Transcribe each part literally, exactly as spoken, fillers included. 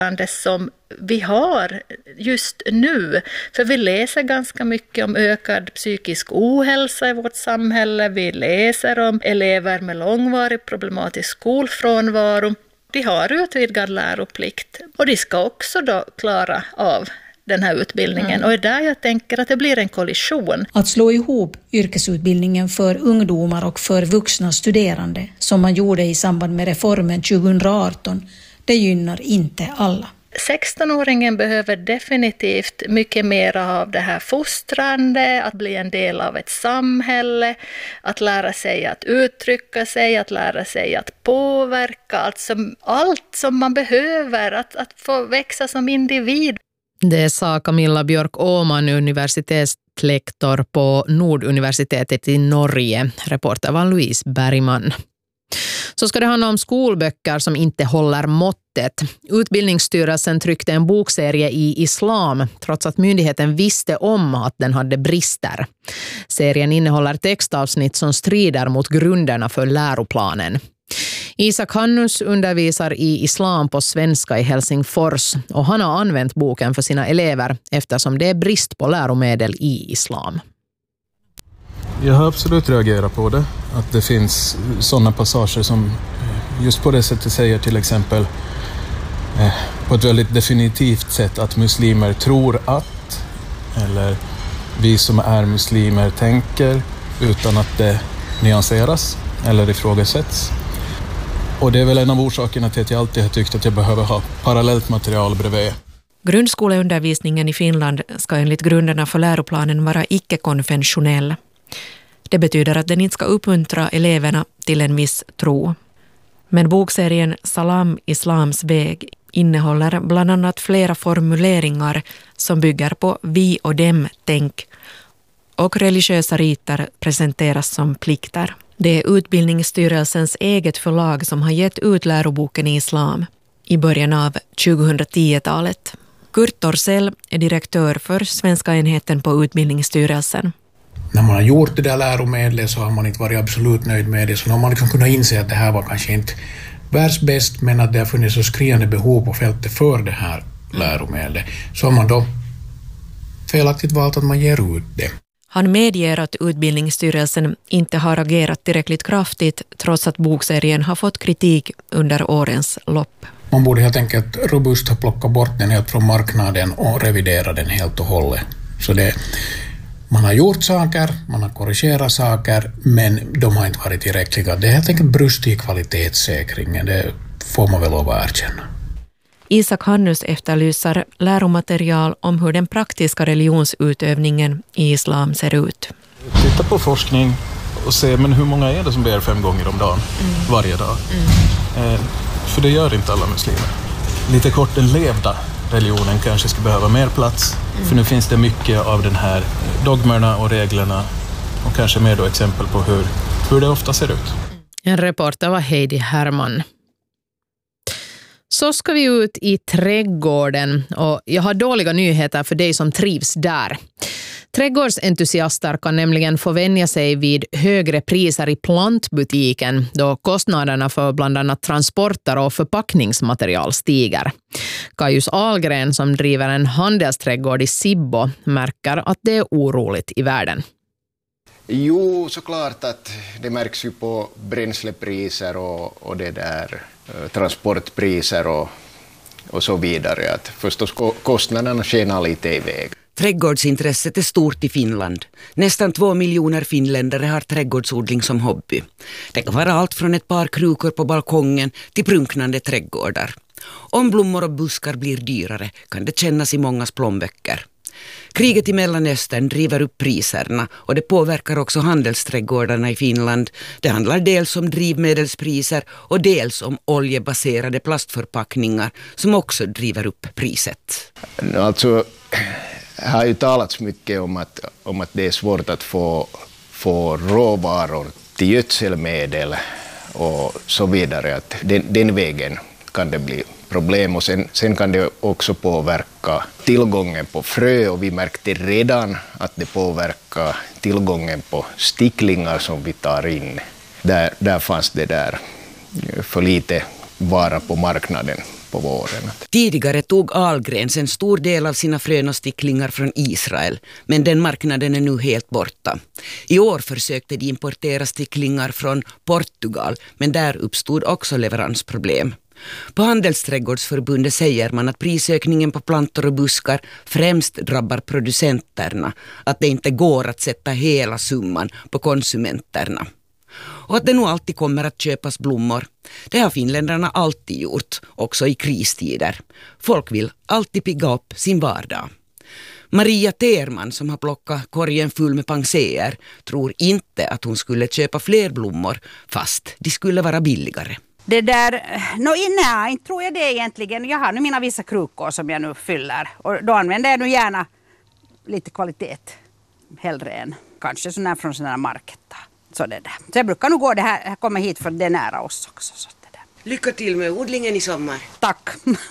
som vi har just nu. För vi läser ganska mycket om ökad psykisk ohälsa i vårt samhälle. Vi läser om elever med långvarig problematisk skolfrånvaro. De har utvidgad läroplikt och de ska också då klara av den här utbildningen. Mm. Och det är där jag tänker att det blir en kollision. Att slå ihop yrkesutbildningen för ungdomar och för vuxna studerande, som man gjorde i samband med reformen tjugoarton, det gynnar inte alla. sextonåringen behöver definitivt mycket mer av det här fostrande, att bli en del av ett samhälle, att lära sig att uttrycka sig, att lära sig att påverka, alltså allt som man behöver, att, att få växa som individ. Det sa Camilla Björk-Åman, universitetslektor på Norduniversitetet i Norge. Reporter var Louise Bergman. Så ska det handla om skolböcker som inte håller måttet. Utbildningsstyrelsen tryckte en bokserie i islam trots att myndigheten visste om att den hade brister. Serien innehåller textavsnitt som strider mot grunderna för läroplanen. Isak Hannus undervisar i islam på svenska i Helsingfors och han har använt boken för sina elever eftersom det är brist på läromedel i islam. Jag har absolut reagerat på det. Att det finns sådana passager som just på det sättet säger till exempel eh, på ett väldigt definitivt sätt att muslimer tror att, eller vi som är muslimer tänker, utan att det nyanseras eller ifrågasätts. Och det är väl en av orsakerna till att jag alltid har tyckt att jag behöver ha parallellt material bredvid. Grundskoleundervisningen i Finland ska enligt grunderna för läroplanen vara icke-konventionell. Det betyder att den inte ska uppmuntra eleverna till en viss tro. Men bokserien Salam Islams väg innehåller bland annat flera formuleringar som bygger på vi och dem-tänk, och religiösa riter presenteras som plikter. Det är Utbildningsstyrelsens eget förlag som har gett ut läroboken i islam i början av tjugohundratio-talet. Kurt Torssell är direktör för svenska enheten på Utbildningsstyrelsen. När man har gjort det där läromedlet så har man inte varit absolut nöjd med det. Så har man liksom kunnat inse att det här var kanske inte världsbäst, men att det har funnits så skriande behov på fältet för det här läromedlet. Så har man då felaktigt valt att man ger ut det. Han medger att Utbildningsstyrelsen inte har agerat tillräckligt kraftigt trots att bokserien har fått kritik under årens lopp. Man borde helt enkelt robust ha plockat bort den helt från marknaden och revidera den helt och hållet. Så det, man har gjort saker, man har korrigerat saker, men de har inte varit tillräckliga. Det är helt enkelt brust i kvalitetssäkringen, det får man väl lov att erkänna. Isak Hannus efterlyser läromaterial om hur den praktiska religionsutövningen i islam ser ut. Titta på forskning och se men hur många är det som ber fem gånger om dagen, mm. varje dag. Mm. Eh, för det gör inte alla muslimer. Lite kort, den levda religionen kanske ska behöva mer plats. Mm. För nu finns det mycket av den här dogmerna och reglerna och kanske mer då exempel på hur, hur det ofta ser ut. En reporter var Heidi Herman. Så ska vi ut i trädgården och jag har dåliga nyheter för dig som trivs där. Trädgårdsentusiaster kan nämligen få vänja sig vid högre priser i plantbutiken då kostnaderna för bland annat transporter och förpackningsmaterial stiger. Kajus Ahlgren som driver en handelsträdgård i Sibbo märker att det är oroligt i världen. Jo, såklart att det märks ju på bränslepriser och, och det där transportpriser och, och så vidare. Att förstås kostnaderna skenar lite iväg. Trädgårdsintresset är stort i Finland. Nästan två miljoner finländare har trädgårdsodling som hobby. Det kan vara allt från ett par krukor på balkongen till prunknande trädgårdar. Om blommor och buskar blir dyrare kan det kännas i mångas plånböcker. Kriget i Mellanöstern driver upp priserna och det påverkar också handelsträdgårdarna i Finland. Det handlar dels om drivmedelspriser och dels om oljebaserade plastförpackningar som också driver upp priset. Alltså, det har ju talats mycket om att, om att det är svårt att få, få råvaror till gödselmedel och så vidare. Att den, den vägen kan det bli problem och sen, sen kan det också påverka tillgången på frö och vi märkte redan att det påverkar tillgången på sticklingar som vi tar in. Där, där fanns det där för lite vara på marknaden på våren. Tidigare tog Ahlgrens en stor del av sina frön och sticklingar från Israel, men den marknaden är nu helt borta. I år försökte de importera sticklingar från Portugal, men där uppstod också leveransproblem. På Handelsträdgårdsförbundet säger man att prisökningen på plantor och buskar främst drabbar producenterna, att det inte går att sätta hela summan på konsumenterna. Och att det nog alltid kommer att köpas blommor. Det har finländarna alltid gjort, också i kristider. Folk vill alltid pigga upp sin vardag. Maria Terman, som har plockat korgen full med panséer, tror inte att hon skulle köpa fler blommor, fast de skulle vara billigare. Det där, no, nej, inte tror jag det egentligen. Jag har nu mina vissa krukor som jag nu fyller. Och då använder jag nu gärna lite kvalitet. Hellre än kanske sån här från sån här market. Så, det där. Så jag brukar nog gå det här, jag kommer hit för det är nära oss också. Så det där. Lycka till med odlingen i sommar. Tack.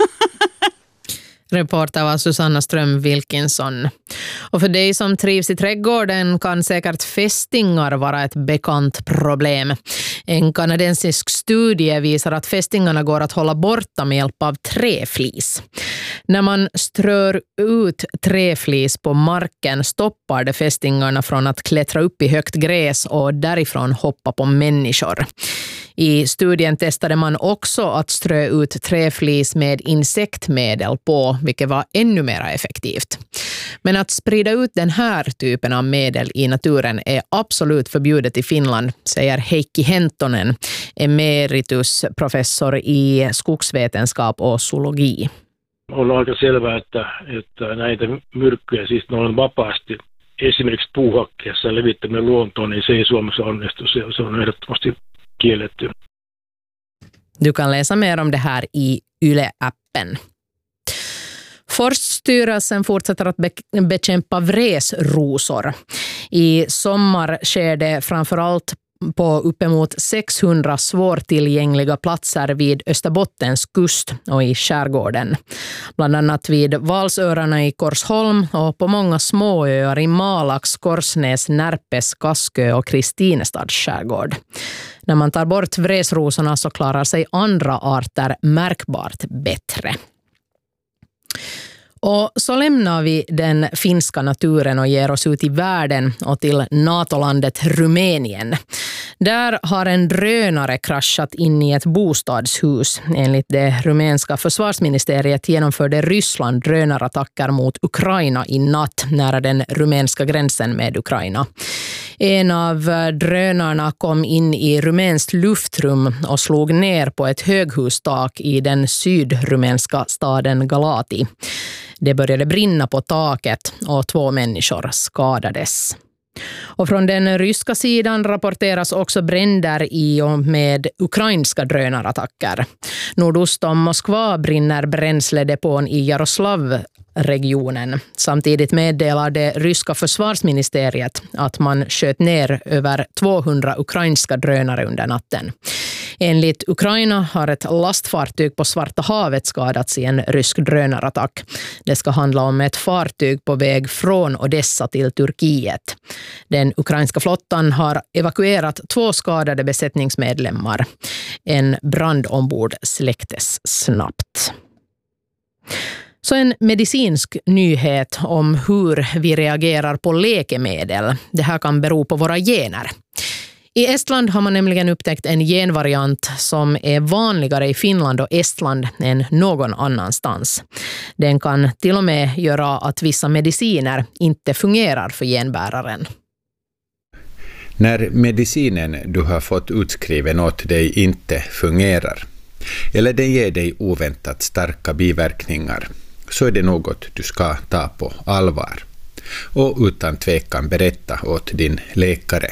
Reporter var Susanna Ström Wilkinson. Och för dig som trivs i trädgården kan säkert fästingar vara ett bekant problem. En kanadensisk studie visar att fästingarna går att hålla borta med hjälp av träflis. När man strör ut träflis på marken stoppar det fästingarna från att klättra upp i högt gräs och därifrån hoppa på människor. I studien testade man också att strö ut träflis med insektmedel på, vilket var ännu mer effektivt. Men att sprida ut den här typen av medel i naturen är absolut förbjudet i Finland, säger Heikki Hentonen, emeritusprofessor i skogsvetenskap och zoologi. On aika selvää, että, että näitä myrkkyjä, siis ne on vapaasti esimerkiksi puuhakkeessa levittäminen luontoon, niin se ei Suomessa onnistu. Se, se on ehdottomasti kielletty. Du kan läsa mer om det här i Yle-appen. Forststyrelsen fortsätter att be- bekämpa vresrosor. I sommar sker det framförallt på uppemot sexhundra svårtillgängliga platser vid Österbottens kust och i skärgården. Bland annat vid Valsöarna i Korsholm och på många småöar i Malax, Korsnäs, Närpes, Kaskö och Kristinestads skärgård. När man tar bort vresrosorna så klarar sig andra arter märkbart bättre. Och så lämnar vi den finska naturen och ger oss ut i världen och till NATO-landet Rumänien. Där har en drönare kraschat in i ett bostadshus. Enligt det rumänska försvarsministeriet genomförde Ryssland drönarattacker mot Ukraina i natt nära den rumänska gränsen med Ukraina. En av drönarna kom in i rumänskt luftrum och slog ner på ett höghustak i den sydrumänska staden Galati. Det började brinna på taket och två människor skadades. Och från den ryska sidan rapporteras också bränder i och med ukrainska drönarattacker. Nordost om Moskva brinner bränsledepån i Jaroslav-regionen. Samtidigt meddelar det ryska försvarsministeriet att man sköt ner över tvåhundra ukrainska drönare under natten. Enligt Ukraina har ett lastfartyg på Svarta havet skadats i en rysk drönarattack. Det ska handla om ett fartyg på väg från Odessa till Turkiet. Den ukrainska flottan har evakuerat två skadade besättningsmedlemmar. En brand ombord släcktes snabbt. Så en medicinsk nyhet om hur vi reagerar på läkemedel. Det här kan bero på våra gener. I Estland har man nämligen upptäckt en genvariant som är vanligare i Finland och Estland än någon annanstans. Den kan till och med göra att vissa mediciner inte fungerar för genbäraren. När medicinen du har fått utskriven åt dig inte fungerar, eller den ger dig oväntat starka biverkningar, så är det något du ska ta på allvar och utan tvekan berätta åt din läkare.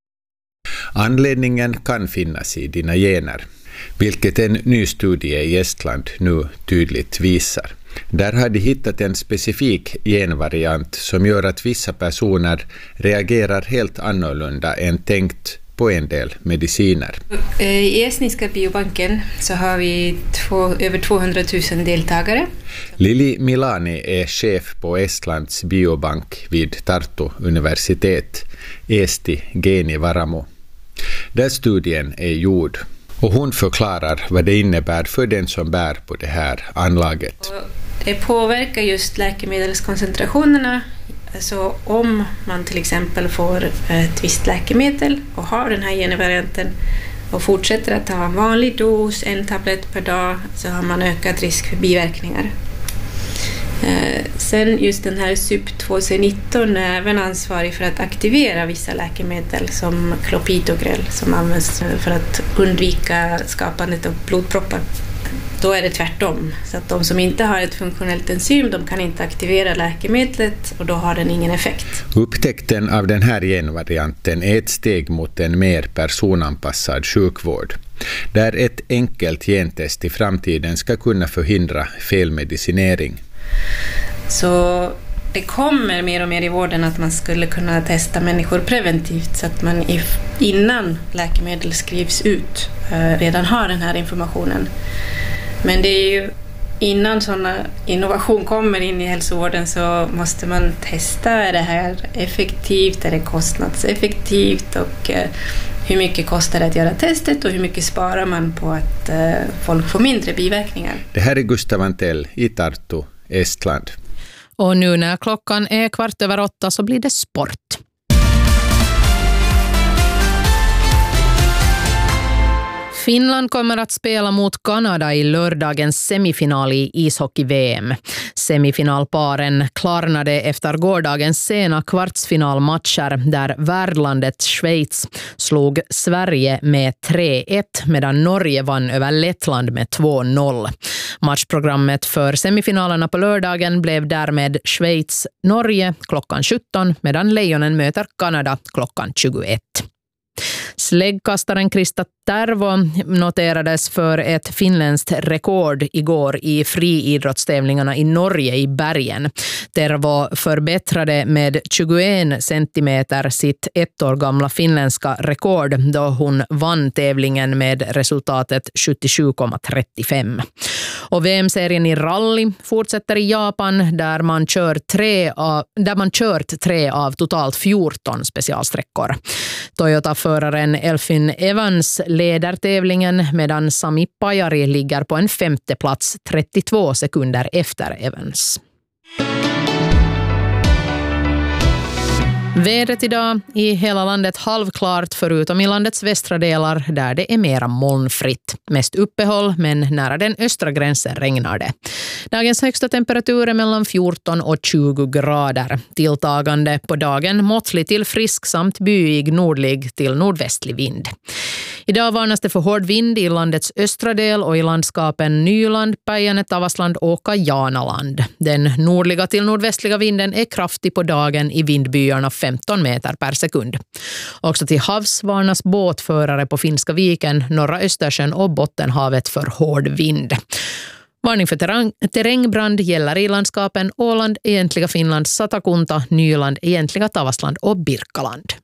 Anledningen kan finnas i dina gener, vilket en ny studie i Estland nu tydligt visar. Där har de hittat en specifik genvariant som gör att vissa personer reagerar helt annorlunda än tänkt på en del mediciner. I Estniska biobanken så har vi två, över tvåhundratusen deltagare. Lili Milani är chef på Estlands biobank vid Tartu universitet, Eesti Geenivaramo. Där studien är gjord Och hon förklarar vad det innebär för den som bär på det här anlaget. Det påverkar just läkemedelskoncentrationerna. Så om man till exempel får ett visst läkemedel och har den här genvarianten och fortsätter att ta en vanlig dos, en tablett per dag, så har man ökad risk för biverkningar. Sen just den här S U P två C nitton är även ansvarig för att aktivera vissa läkemedel som Clopidogrel som används för att undvika skapandet av blodproppar. Då är det tvärtom. Så att de som inte har ett funktionellt enzym, de kan inte aktivera läkemedlet och då har den ingen effekt. Upptäckten av den här genvarianten är ett steg mot en mer personanpassad sjukvård, där ett enkelt gentest i framtiden ska kunna förhindra felmedicinering. Så det kommer mer och mer i vården att man skulle kunna testa människor preventivt så att man innan läkemedel skrivs ut redan har den här informationen. Men det är ju innan sådana innovation kommer in i hälsovården så måste man testa, är det här effektivt, är det kostnadseffektivt och hur mycket kostar det att göra testet och hur mycket sparar man på att folk får mindre biverkningar. Det här är Gustav Antell i Tartu, Estland. Och nu när klockan är kvart över åtta så blir det sport. Finland kommer att spela mot Kanada i lördagens semifinal i ishockey-V M. Semifinalparen klarnade efter gårdagens sena kvartsfinalmatcher där värdlandet Schweiz slog Sverige med tre ett medan Norge vann över Lettland med två noll. Matchprogrammet för semifinalerna på lördagen blev därmed Schweiz-Norge klockan sjutton medan Lejonen möter Kanada klockan tjugoett. Släggkastaren Krista Tervo noterades för ett finländskt rekord igår i friidrottstävlingarna i Norge i bergen. Tervo förbättrade med tjugoen centimeter sitt ett år gamla finländska rekord då hon vann tävlingen med resultatet sjuttiosju komma trettiofem. Och V M-serien i rally fortsätter i Japan där man, kör tre av, där man kört tre av totalt fjorton specialsträckor. Toyota-föraren Elfyn Evans leder tävlingen medan Sami Pajari ligger på en femte plats trettiotvå sekunder efter Evans. Vädret idag i hela landet halvklart förutom i landets västra delar där det är mera molnfritt. Mest uppehåll men nära den östra gränsen regnar det. Dagens högsta temperatur är mellan fjorton och tjugo grader. Tilltagande på dagen måttlig till frisk samt byig nordlig till nordvästlig vind. Idag varnas det för hård vind i landets östra del och i landskapen Nyland, Päijänne, Tavastland och Kajanaland. Den nordliga till nordvästliga vinden är kraftig på dagen i vindbyarna femton meter per sekund. Också till havs varnas båtförare på Finska viken, norra Östersjön och Bottenhavet för hård vind. Varning för terräng, terrängbrand gäller i landskapen Åland, egentliga Finland, Satakunta, Nyland, egentliga Tavastland och Birkaland.